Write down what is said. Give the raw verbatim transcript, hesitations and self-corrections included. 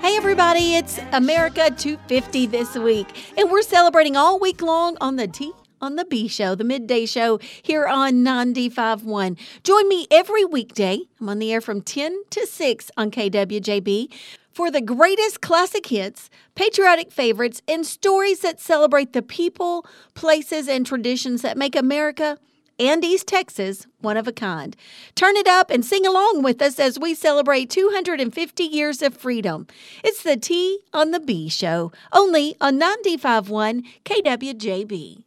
Hey everybody, it's America two fifty this week, and we're celebrating all week long on the T on the B show, the midday show here on ninety-five point one. Join me every weekday. I'm on the air from ten to six on K W J B for the greatest classic hits, patriotic favorites, and stories that celebrate the people, places, and traditions that make America and East Texas one of a kind. Turn it up and sing along with us as we celebrate two hundred fifty years of freedom. It's the T on the B show, only on ninety-five point one K W J B.